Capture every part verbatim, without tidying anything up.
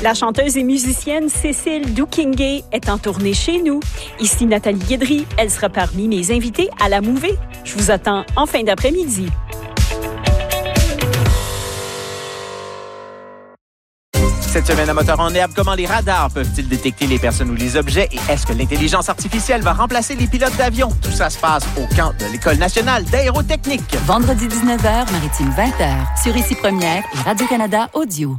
La chanteuse et musicienne Cécile Doukingué est en tournée chez nous. Ici Nathalie Guédry, elle sera parmi mes invités à la Mouvée. Je vous attends en fin d'après-midi. Cette semaine à Moteur en herbe, comment les radars peuvent-ils détecter les personnes ou les objets et est-ce que l'intelligence artificielle va remplacer les pilotes d'avion? Tout ça se passe au camp de l'École nationale d'aérotechnique. Vendredi dix-neuf heures, Maritime vingt heures, sur Ici Première et Radio-Canada Audio.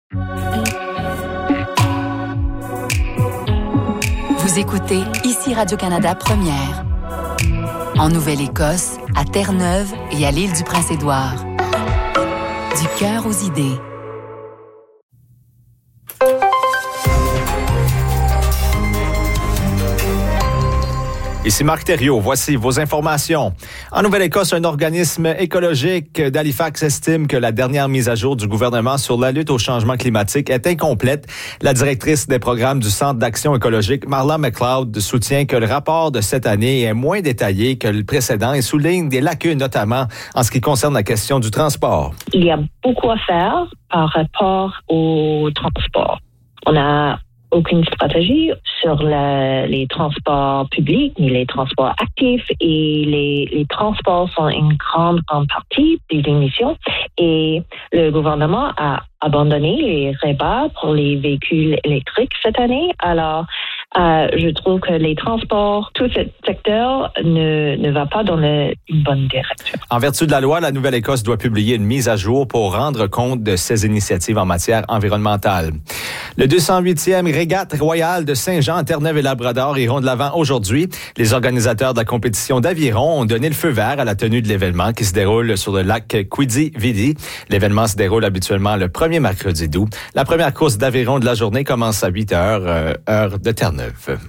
Vous écoutez Ici Radio-Canada Première. En Nouvelle-Écosse, à Terre-Neuve et à l'île du Prince-Édouard. Du cœur aux idées. Ici Marc Thériault, voici vos informations. En Nouvelle-Écosse, un organisme écologique d'Halifax estime que la dernière mise à jour du gouvernement sur la lutte au changement climatique est incomplète. La directrice des programmes du Centre d'action écologique, Marla McLeod, soutient que le rapport de cette année est moins détaillé que le précédent et souligne des lacunes, notamment en ce qui concerne la question du transport. Il y a beaucoup à faire par rapport au transport. On a aucune stratégie sur la, les transports publics ni les transports actifs et les, les transports sont une grande, grande partie des émissions et le gouvernement a abandonné les rabats pour les véhicules électriques cette année. Alors, euh, je trouve que les transports, tout ce secteur ne, ne va pas dans le, une bonne direction. En vertu de la loi, la Nouvelle-Écosse doit publier une mise à jour pour rendre compte de ses initiatives en matière environnementale. Le deux cent huitième régate royale de Saint-Jean à Terre-Neuve-et-Labrador iront de l'avant aujourd'hui. Les organisateurs de la compétition d'aviron ont donné le feu vert à la tenue de l'événement qui se déroule sur le lac Quidi-Vidi. L'événement se déroule habituellement le premier mercredi d'août. La première course d'aviron de la journée commence à huit heures, euh, heure de Terre-Neuve.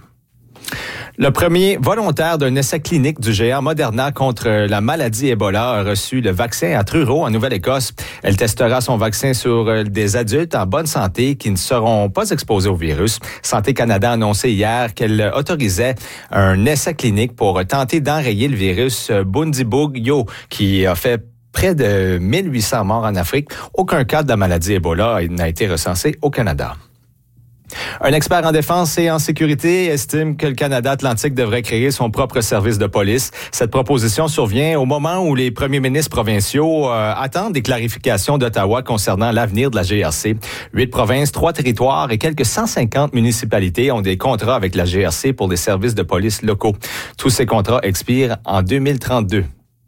Le premier volontaire d'un essai clinique du géant Moderna contre la maladie Ebola a reçu le vaccin à Truro, en Nouvelle-Écosse. Elle testera son vaccin sur des adultes en bonne santé qui ne seront pas exposés au virus. Santé Canada a annoncé hier qu'elle autorisait un essai clinique pour tenter d'enrayer le virus Bundibugyo qui a fait près de mille huit cents morts en Afrique. Aucun cas de la maladie Ebola n'a été recensé au Canada. Un expert en défense et en sécurité estime que le Canada Atlantique devrait créer son propre service de police. Cette proposition survient au moment où les premiers ministres provinciaux euh, attendent des clarifications d'Ottawa concernant l'avenir de la G R C. Huit provinces, trois territoires et quelques cent cinquante municipalités ont des contrats avec la G R C pour des services de police locaux. Tous ces contrats expirent en deux mille trente-deux.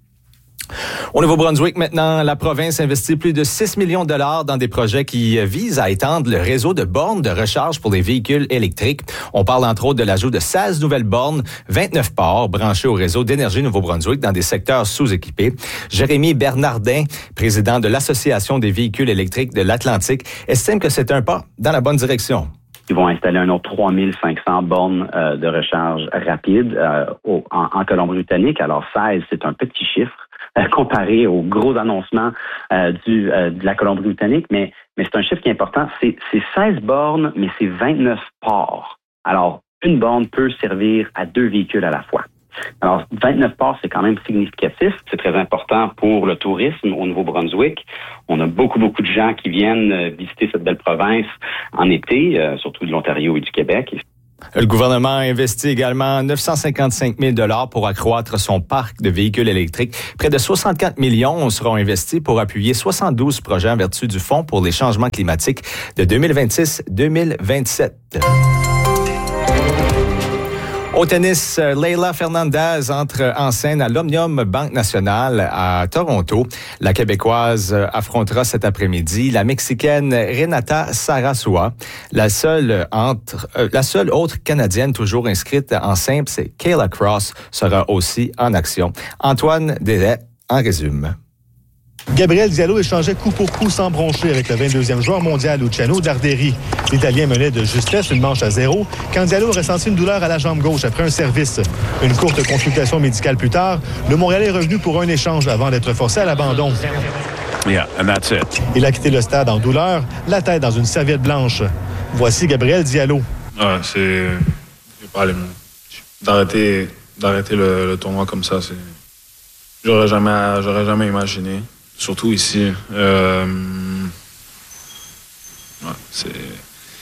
Au Nouveau-Brunswick, maintenant, la province investit plus de six millions de dollars dans des projets qui visent à étendre le réseau de bornes de recharge pour les véhicules électriques. On parle entre autres de l'ajout de seize nouvelles bornes, vingt-neuf ports branchés au réseau d'énergie Nouveau-Brunswick dans des secteurs sous-équipés. Jérémy Bernardin, président de l'Association des véhicules électriques de l'Atlantique, estime que c'est un pas dans la bonne direction. Ils vont installer un autre trois mille cinq cents bornes euh, de recharge rapide euh, au, en, en Colombie-Britannique. Alors seize, c'est un petit chiffre euh, comparé aux gros annoncements euh, du, euh, de la Colombie-Britannique, mais, mais c'est un chiffre qui est important. C'est, c'est seize bornes, mais c'est vingt-neuf ports. Alors, une borne peut servir à deux véhicules à la fois. Alors, vingt-neuf ports, c'est quand même significatif. C'est très important pour le tourisme au Nouveau-Brunswick. On a beaucoup, beaucoup de gens qui viennent visiter cette belle province en été, euh, surtout de l'Ontario et du Québec. Le gouvernement a investi également neuf cent cinquante-cinq mille dollars pour accroître son parc de véhicules électriques. Près de soixante-quatre millions seront investis pour appuyer soixante-douze projets en vertu du Fonds pour les changements climatiques de deux mille vingt-six à deux mille vingt-sept. Au tennis, Leylah Fernandez entre en scène à l'Omnium Banque Nationale à Toronto. La Québécoise affrontera cet après-midi la Mexicaine Renata Sarasua. La seule entre, euh, la seule autre Canadienne toujours inscrite en simple, c'est Kayla Cross, sera aussi en action. Antoine Delet en résume. Gabriel Diallo échangeait coup pour coup sans broncher avec le vingt-deuxième joueur mondial Luciano Darderi. L'Italien menait de justesse une manche à zéro quand Diallo ressentit une douleur à la jambe gauche après un service. Une courte consultation médicale plus tard, le Montréalais est revenu pour un échange avant d'être forcé à l'abandon. Yeah, and that's it. Il a quitté le stade en douleur, la tête dans une serviette blanche. Voici Gabriel Diallo. Ouais, c'est... J'ai pas les mots. D'arrêter, d'arrêter le, le tournoi comme ça, c'est... J'aurais jamais, j'aurais jamais imaginé. Surtout ici. Euh... Ouais, c'est...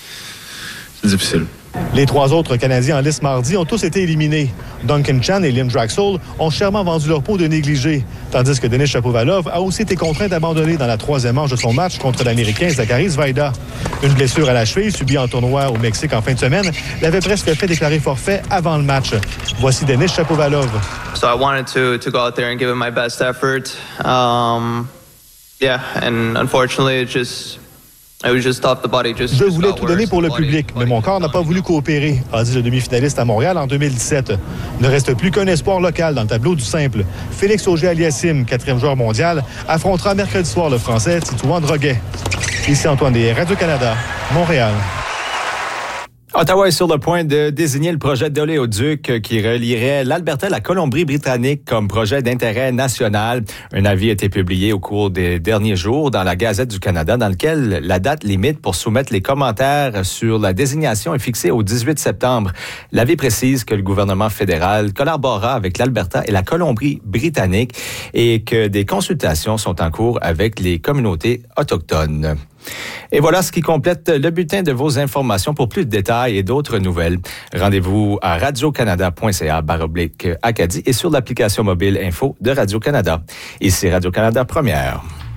difficile. Les trois autres Canadiens en lice mardi ont tous été éliminés. Duncan Chan et Liam Draxl ont chèrement vendu leur peau de négligés, tandis que Denis Shapovalov a aussi été contraint d'abandonner dans la troisième manche de son match contre l'Américain Zachary Zvaida. Une blessure à la cheville subie en tournoi au Mexique en fin de semaine l'avait presque fait déclarer forfait avant le match. Voici Denis Shapovalov. So I wanted to to go out there and give it my best effort. Um, yeah, and unfortunately it just Je voulais tout donner pour le public, mais mon corps n'a pas voulu coopérer, a dit le demi-finaliste à Montréal en deux mille dix-sept. Il ne reste plus qu'un espoir local dans le tableau du simple. Félix Auger-Aliassime, quatrième joueur mondial, affrontera mercredi soir le Français Titouan Droguet. Ici Antoine Des, Radio-Canada, Montréal. Ottawa est sur le point de désigner le projet d'oléoduc qui relierait l'Alberta à la Colombie-Britannique comme projet d'intérêt national. Un avis a été publié au cours des derniers jours dans la Gazette du Canada dans lequel la date limite pour soumettre les commentaires sur la désignation est fixée au dix-huit septembre. L'avis précise que le gouvernement fédéral collaborera avec l'Alberta et la Colombie-Britannique et que des consultations sont en cours avec les communautés autochtones. Et voilà ce qui complète le bulletin de vos informations. Pour plus de détails et d'autres nouvelles, rendez-vous à radiocanada.ca barre oblique Acadie et sur l'application mobile info de Radio-Canada. Ici Radio-Canada Première.